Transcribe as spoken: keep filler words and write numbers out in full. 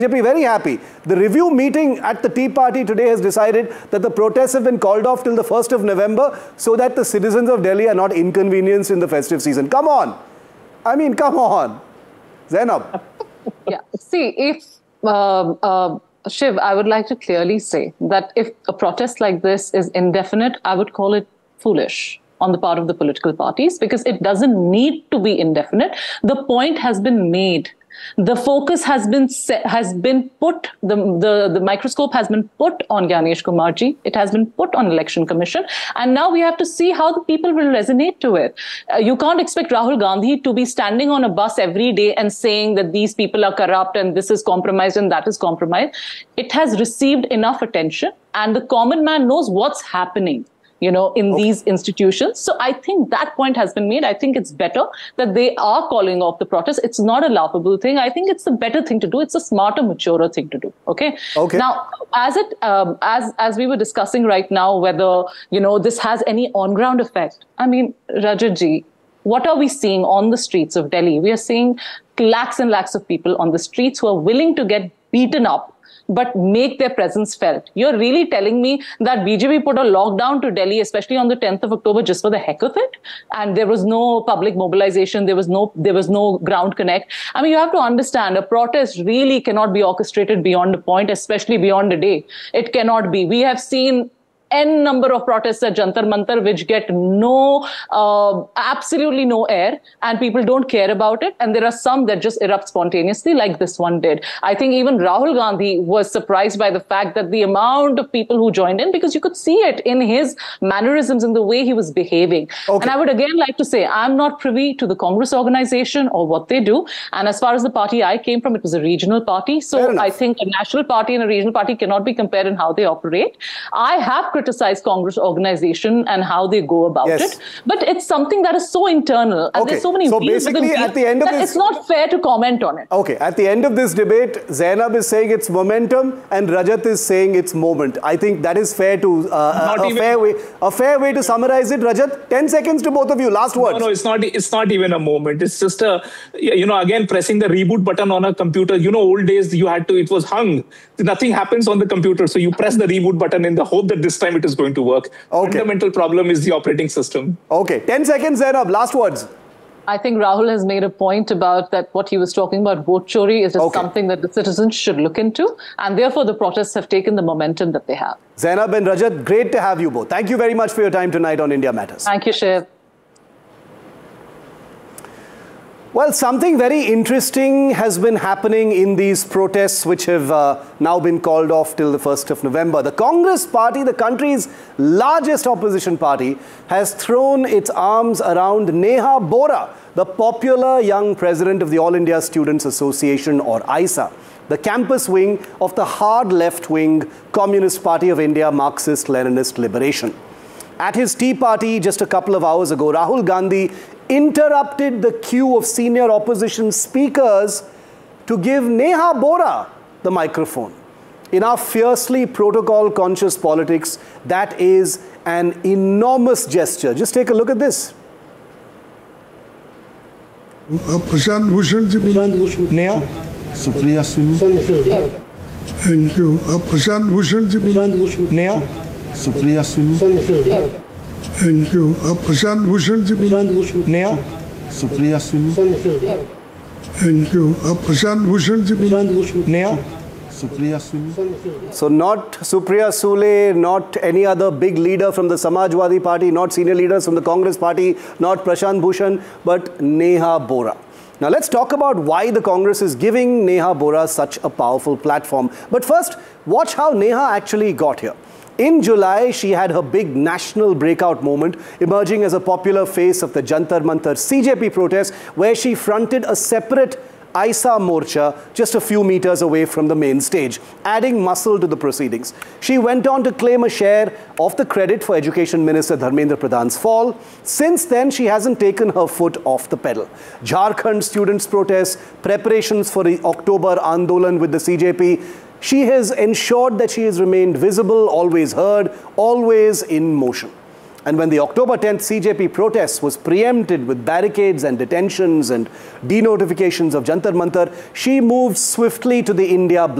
B J P very happy. The review meeting at the Tea Party today has decided that the protests have been called off till the first of November so that the citizens of Delhi are not inconvenienced in the festive season. Come on. I mean, come on. Zainab. Yeah. See, if, uh, uh, Shiv, I would like to clearly say that if a protest like this is indefinite, I would call it foolish on the part of the political parties, because it doesn't need to be indefinite. The point has been made. The focus has been set, has been put, the, the, the microscope has been put on Gyanesh Kumarji. It has been put on Election Commission. And now we have to see how the people will resonate to it. Uh, you can't expect Rahul Gandhi to be standing on a bus every day and saying that these people are corrupt and this is compromised and that is compromised. It has received enough attention and the common man knows what's happening, you know, in okay. these institutions. So I think that point has been made. I think it's better that they are calling off the protest. It's not a laughable thing. I think it's the better thing to do. It's a smarter, maturer thing to do. Okay. Okay. Now, as it, um, as, as we were discussing right now, whether, you know, this has any on-ground effect. I mean, Rajat ji, what are we seeing on the streets of Delhi? We are seeing lakhs and lakhs of people on the streets who are willing to get beaten up but make their presence felt. You're really telling me that B J P put a lockdown to Delhi, especially on the tenth of October, just for the heck of it? And there was no public mobilization, there was no, there was no ground connect. I mean, you have to understand, a protest really cannot be orchestrated beyond a point, especially beyond a day. It cannot be. We have seen N number of protests at Jantar Mantar which get no, uh, absolutely no air, and people don't care about it. And there are some that just erupt spontaneously like this one did. I think even Rahul Gandhi was surprised by the fact that the amount of people who joined in, because you could see it in his mannerisms and the way he was behaving. Okay. And I would again like to say, I'm not privy to the Congress organization or what they do. And as far as the party I came from, it was a regional party. So I think a national party and a regional party cannot be compared in how they operate. I have criticize Congress organization and how they go about yes. it, but it's something that is so internal and okay. there's so many so basically at the end of this, it's not fair to comment on it. Okay, at the end of this debate, Zainab is saying it's momentum and Rajat is saying it's moment. I think that is fair to uh, a, a fair way a fair way to summarize it. Rajat, ten seconds to both of you, last words. No, no, it's not it's not even a moment. It's just a, you know, again pressing the reboot button on a computer. You know, old days you had to, it was hung. Nothing happens on the computer, so you press the reboot button in the hope that this time it is going to work. Okay. Fundamental problem is the operating system. Okay, ten seconds, Zainab, last words. I think Rahul has made a point about that what he was talking about, vote chori, is okay. something that the citizens should look into, and therefore the protests have taken the momentum that they have. Zainab and Rajat, great to have you both. Thank you very much for your time tonight on India Matters. Thank you, Shiv. Well, something very interesting has been happening in these protests which have uh, now been called off till the first of November. The Congress party, the country's largest opposition party, has thrown its arms around Neha Bora, the popular young president of the All India Students Association, or I S A, the campus wing of the hard left-wing Communist Party of India Marxist-Leninist Liberation. At his tea party just a couple of hours ago, Rahul Gandhi interrupted the queue of senior opposition speakers to give Neha Bora the microphone. In our fiercely protocol-conscious politics, that is an enormous gesture. Just take a look at this. Prashant Bhushan ji. Neha. Supriya Sunu. Thank you. Prashant Bhushan ji. Neha. Supriya Sunu. Thank you. Prashant Bhushan ji. Neha. Supriya Sunu. Thank you. Prashant Bhushan ji. Neha. Supriya Sule. So not Supriya Sule, not any other big leader from the Samajwadi Party, not senior leaders from the Congress Party, not Prashant Bhushan, but Neha Bora. Now let's talk about why the Congress is giving Neha Bora such a powerful platform. But first, watch how Neha actually got here. In July, she had her big national breakout moment, emerging as a popular face of the Jantar Mantar C J P protest, where she fronted a separate I S A Morcha just a few meters away from the main stage, adding muscle to the proceedings. She went on to claim a share of the credit for Education Minister Dharmendra Pradhan's fall. Since then, she hasn't taken her foot off the pedal. Jharkhand students' protests, preparations for the October Andolan with the C J P, she has ensured that she has remained visible, always heard, always in motion. And when the October tenth C J P protest was preempted with barricades and detentions and denotifications of Jantar Mantar, she moved swiftly to the India